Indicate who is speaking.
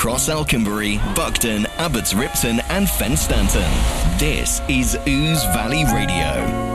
Speaker 1: across Alconbury, Buckton, Abbots Ripton and Fenstanton. This is Ouse Valley Radio.